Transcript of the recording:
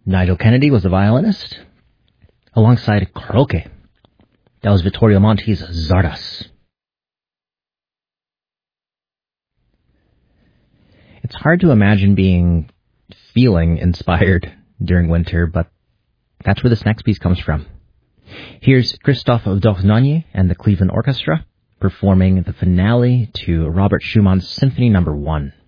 Nigel Kennedy was the violinist, alongside Karaoke. That was Vittorio Monti's Zardas. It's hard to imagine feeling inspired during winter, but that's where this next piece comes from. Here's Christophe Dornanier and the Cleveland Orchestra performing the finale to Robert Schumann's Symphony No. 1.